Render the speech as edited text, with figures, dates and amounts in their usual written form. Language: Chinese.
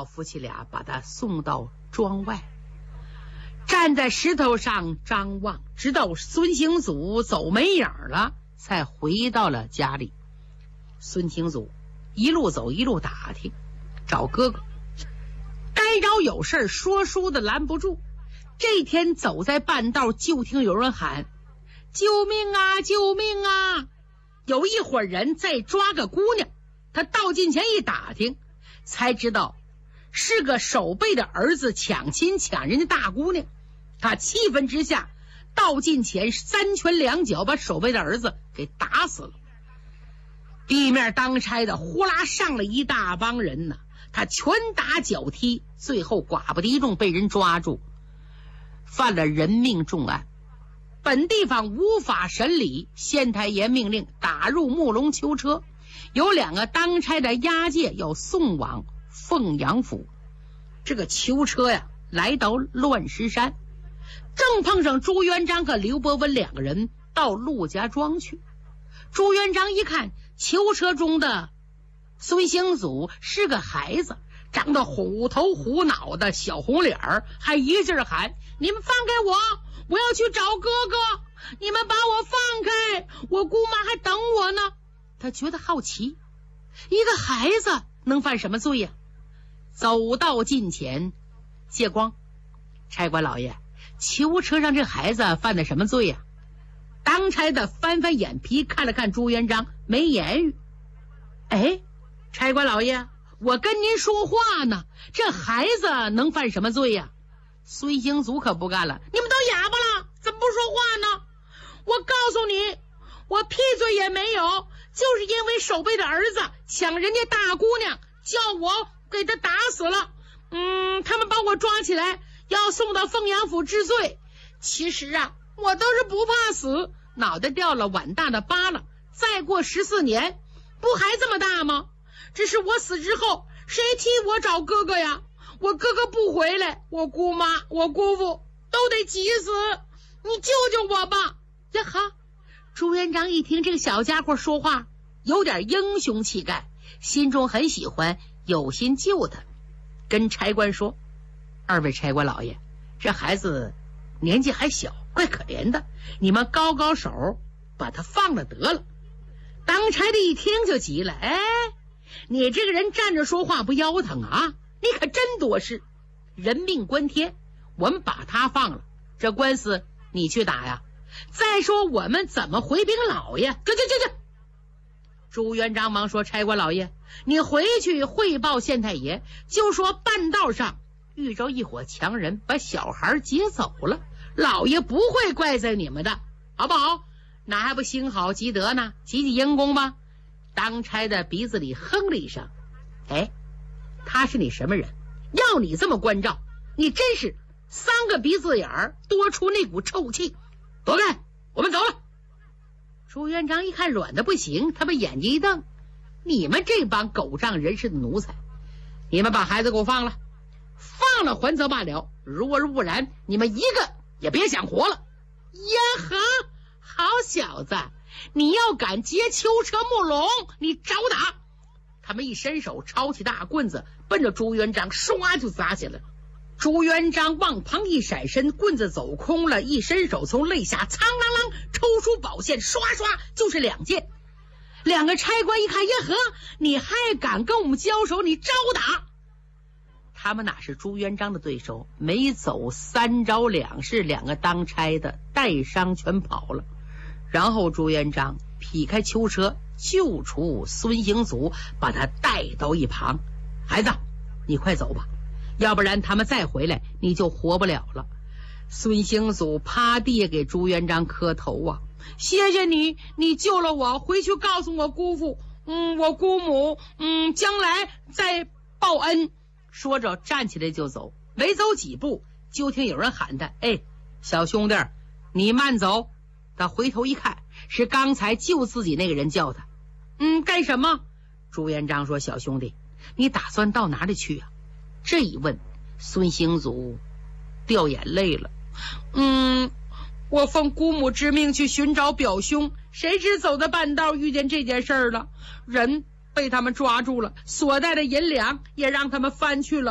老夫妻俩把他送到庄外，站在石头上张望，直到孙行祖走没影了，才回到了家里。孙行祖一路走一路打听，找哥哥。该着有事说书的拦不住。这天走在半道，就听有人喊：“救命啊！救命啊！”有一伙人在抓个姑娘。他到近前一打听，才知道是个守备的儿子抢亲抢人家大姑娘。他气愤之下，到近前三拳两脚把守备的儿子给打死了。地面当差的呼啦上了一大帮人呢，他拳打脚踢，最后寡不敌众，被人抓住，犯了人命重案。本地方无法审理，县太爷命令打入木龙囚车，有2个当差的押解要送往凤阳府。这个囚车呀，来到乱石山，正碰上朱元璋和刘伯温2个人到陆家庄去。朱元璋一看囚车中的孙行祖是个孩子，长得虎头虎脑的小红脸儿，还一劲儿喊：“你们放开我，我要去找哥哥，你们把我放开，我姑妈还等我呢。”他觉得好奇，一个孩子能犯什么罪呀？走到近前，借光，差官老爷，囚车上这孩子犯的什么罪呀？当差的翻翻眼皮，看了看朱元璋，没言语。哎，差官老爷，我跟您说话呢，这孩子能犯什么罪呀？孙行祖可不干了：“你们都哑巴了，怎么不说话呢？我告诉你，我屁罪也没有，就是因为守备的儿子抢人家大姑娘，叫我给他打死了。他们把我抓起来，要送到凤阳府治罪。其实啊，我都是不怕死，脑袋掉了碗大的疤了，再过14年，不还这么大吗？只是我死之后，谁替我找哥哥呀？我哥哥不回来，我姑妈、我姑父都得急死，你救救我吧！”呀哈！朱元璋一听这个小家伙说话有点英雄气概，心中很喜欢，有心救他，跟差官说：“2位差官老爷，这孩子年纪还小，怪可怜的，你们高高手，把他放了得了。”当差的一听就急了：“哎，你这个人站着说话不腰疼啊？你可真多事，人命关天，我们把他放了，这官司你去打呀。再说我们怎么回禀老爷？”去！朱元璋忙说：“差官老爷，你回去汇报县太爷，就说半道上遇着一伙强人，把小孩劫走了，老爷不会怪罪你们的，好不好？那还不兴好积德呢，积积阴功吧。”当差的鼻子里哼了一声：“哎，他是你什么人？要你这么关照，你真是3个鼻子眼儿多出那股臭气。躲开，我们走了。”朱元璋一看软的不行，他把眼睛一瞪：“你们这帮狗仗人势的奴才，你们把孩子给我放了，放了还则罢了，若是不然，你们一个也别想活了。”呀哈，好小子，你要敢劫囚车木龙，你找打！他们一伸手抄起大棍子，奔着朱元璋唰就砸下来了。朱元璋往旁一闪身，棍子走空了，一伸手从肋下苍啷啷抽出宝剑，刷刷就是2剑。2个差官一看：“耶呵，你还敢跟我们交手？你招打！”他们哪是朱元璋的对手？没走3招2式，2个当差的带伤全跑了。然后朱元璋劈开囚车，救出孙行祖，把他带到一旁：“孩子，你快走吧，要不然他们再回来，你就活不了了。”孙行祖趴地给朱元璋磕头啊：“谢谢你，你救了我，回去告诉我姑父，我姑母，将来再报恩。”说着站起来就走，没走几步，就听有人喊他：“哎，小兄弟，你慢走。”他回头一看，是刚才救自己那个人叫他：“干什么？”朱元璋说：“小兄弟，你打算到哪里去啊？”这一问，孙行祖掉眼泪了。我奉姑母之命去寻找表兄，谁知走到半道遇见这件事了，人被他们抓住了，所带的银两也让他们翻去了。